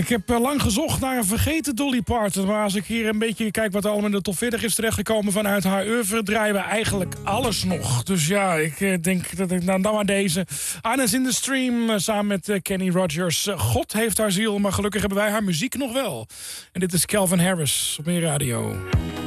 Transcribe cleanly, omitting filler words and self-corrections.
Ik heb lang gezocht naar een vergeten Dolly Parton. Maar als ik hier een beetje kijk wat er allemaal in de top 40 is terechtgekomen vanuit haar oeuvre, draaien we eigenlijk alles nog. Dus ja, ik denk dat ik dan maar deze. Anna's in the Stream samen met Kenny Rogers. God heeft haar ziel, maar gelukkig hebben wij haar muziek nog wel. En dit is Calvin Harris op mijn radio.